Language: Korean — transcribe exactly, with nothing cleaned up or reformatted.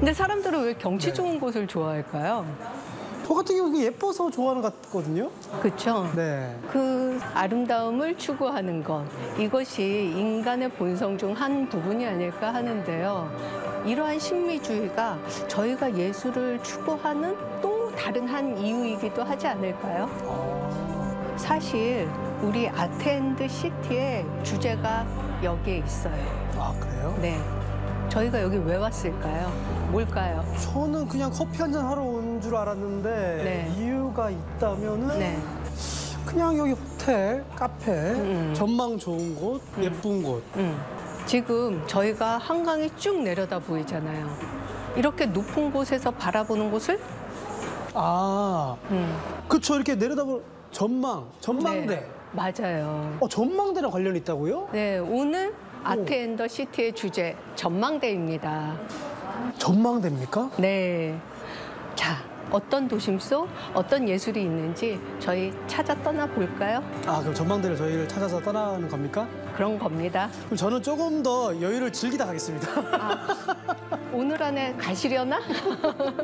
근데 사람들은 왜 경치 좋은 곳을 좋아할까요? 저 같은 경우는 예뻐서 좋아하는 것 같거든요. 그렇죠. 네. 그 아름다움을 추구하는 것, 이것이 인간의 본성 중 한 부분이 아닐까 하는데요. 이러한 신미주의가 저희가 예술을 추구하는 또 다른 한 이유이기도 하지 않을까요? 아, 사실 우리 아트앤드 시티의 주제가 여기에 있어요. 아 그래요? 네. 저희가 여기 왜 왔을까요? 뭘까요? 저는 그냥 커피 한잔 하러 온 줄 알았는데 네. 이유가 있다면은 네. 그냥 여기 호텔, 카페, 음. 전망 좋은 곳, 예쁜 곳. 음. 지금 저희가 한강이 쭉 내려다 보이잖아요. 이렇게 높은 곳에서 바라보는 곳을 아, 음. 그쵸. 이렇게 내려다보는 전망, 전망대. 네, 맞아요. 어, 전망대랑 관련이 있다고요? 네, 오늘 아트앤더 시티의 주제 전망대입니다. 전망대입니까? 네. 자, 어떤 도심 속 어떤 예술이 있는지 저희 찾아 떠나 볼까요? 아, 그럼 전망대를 저희를 찾아서 떠나는 겁니까? 그런 겁니다. 그럼 저는 조금 더 여유를 즐기다 가겠습니다. 오늘 안에 가시려나?